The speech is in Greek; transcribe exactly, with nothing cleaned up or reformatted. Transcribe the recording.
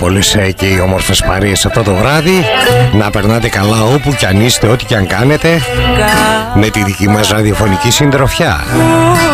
όλες και οι όμορφες παρείες αυτό το βράδυ. Να περνάτε καλά όπου κι αν είστε, ό,τι κι αν κάνετε, με τη δική μας ραδιοφωνική συντροφιά.